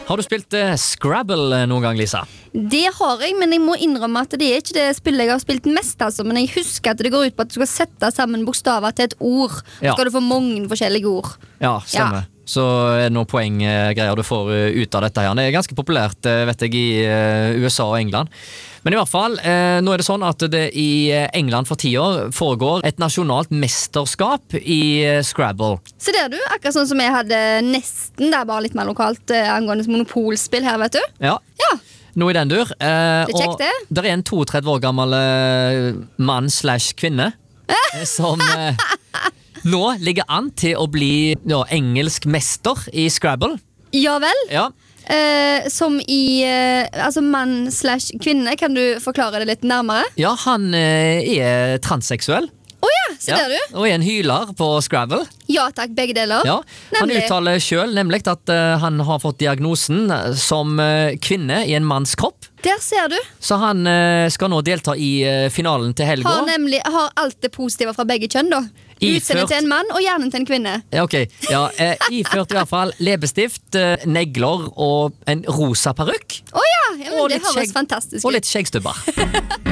Har du spilt Scrabble noen gang, Lisa? Det har jeg, men jeg må innrømme at det er ikke det spillet jeg har spilt mest altså. Men jeg husker at det går ut på at du skal sette sammen bokstaver til et ord. Ja. Så skal du få mange forskjellige ord. Ja, stemmer. Så er det noen poenggreier du får ut av dette her. Det er ganske populært, vet jeg, i USA og England. Men i hvert fall, nå er det sånn at det i England for 10 år foregår et nasjonalt mesterskap i Scrabble. Så der du, akkurat sånn som jeg hadde nesten, det er bare litt mer lokalt angående monopolspill her, vet du. Ja. Nå i den dur. Det er kjekt det. Og der er en 32 år gammel mann/kvinne som nå ligger an til å bli engelsk mester i Scrabble. Ja vel. Ja. Som i altså mann/kvinne, kan du forklare det litt nærmere? Ja, han er transseksuell. Se der du. Og er en hyler på Scrabble. Ja takk, begge deler. Ja. Han Nemlig. uttaler selv nemlig at han har fått diagnosen som kvinne i en manns kropp. Der ser du. Så han skal nå delta i finalen til helga. Har alt det positive fra begge kjønn da. Utseendet til en mann og hjernen til en kvinne. Ja, ok. Ja, iført i hvert fall leppestift, negler og en rosa parykk. Åja, ja, men Og det litt høres skjegg- fantastisk Og ut. litt skjeggstubber.